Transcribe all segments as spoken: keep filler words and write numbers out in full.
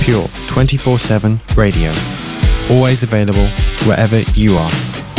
Pure twenty-four seven Radio. Always available wherever you are.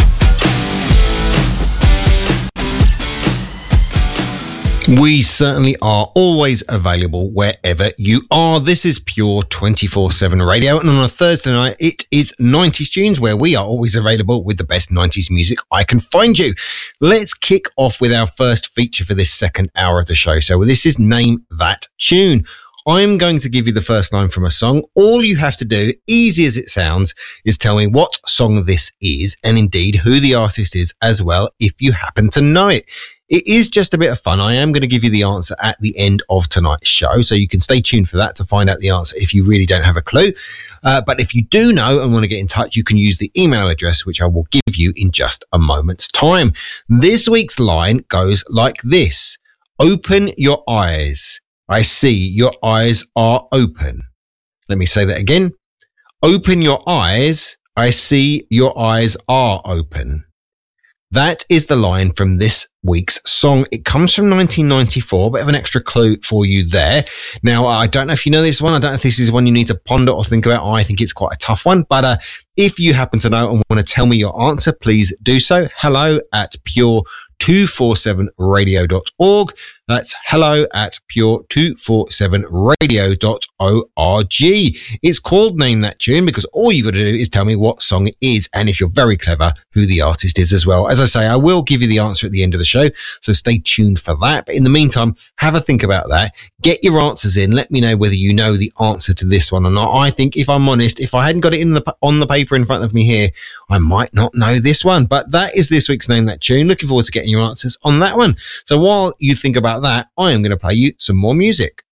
We certainly are always available wherever you are. This is Pure twenty-four seven Radio, and on a Thursday night, it is nineties Tunes, where we are always available with the best nineties music I can find you. Let's kick off with our first feature for this second hour of the show. So this is Name That Tune. I'm going to give you the first line from a song. All you have to do, easy as it sounds, is tell me what song this is, and indeed who the artist is as well, if you happen to know it. It is just a bit of fun. I am going to give you the answer at the end of tonight's show, so you can stay tuned for that to find out the answer if you really don't have a clue. Uh, but if you do know and want to get in touch, you can use the email address, which I will give you in just a moment's time. This week's line goes like this. Open your eyes. I see your eyes are open. Let me say that again. Open your eyes. I see your eyes are open. That is the line from this week's song. It comes from nineteen ninety-four, bit of an extra clue for you there. Now, I don't know if you know this one. I don't know if this is one you need to ponder or think about. I think it's quite a tough one. But uh, if you happen to know and want to tell me your answer, please do so. Hello at pure two forty-seven radio dot org. That's hello at pure two forty-seven radio dot org. It's called Name That Tune because all you got to do is tell me what song it is, and if you're very clever, who the artist is as well. As I say, I will give you the answer at the end of the show, so stay tuned for that. But in the meantime, have a think about that. Get your answers in. Let me know whether you know the answer to this one or not. I think, if I'm honest, if I hadn't got it in the on the paper in front of me here, I might not know this one. But that is this week's Name That Tune. Looking forward to getting your answers on that one. So while you think about that, I am going to play you some more music.